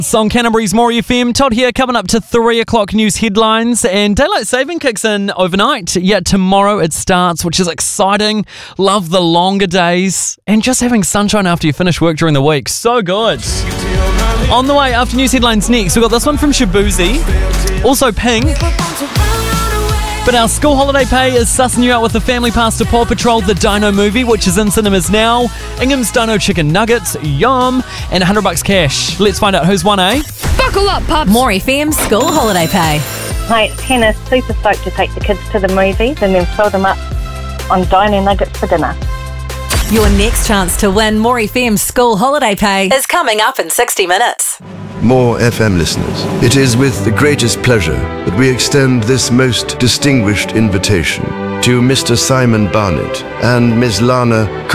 On Canterbury's More FM, Todd here, coming up to 3 o'clock news headlines, and daylight saving kicks in overnight. Yeah, tomorrow it starts, which is exciting. Love the longer days and just having sunshine after you finish work during the week. So good. On the way, after news headlines next, we've got this one from Shabuzi, also Pink. But our school holiday pay is sussing you out with the family pass to Paw Patrol, the Dino movie, which is in cinemas now. Ingham's Dino Chicken Nuggets, yum, and $100 cash. Let's find out who's won, eh? Buckle up, pups! More FM school holiday pay. Hi, it's Hannah. Super stoked to take the kids to the movies and then fill them up on Dino Nuggets for dinner. Your next chance to win More FM school holiday pay is coming up in 60 minutes. More FM listeners, it is with the greatest pleasure that we extend this most distinguished invitation to Mr. Simon Barnett and Ms. Lana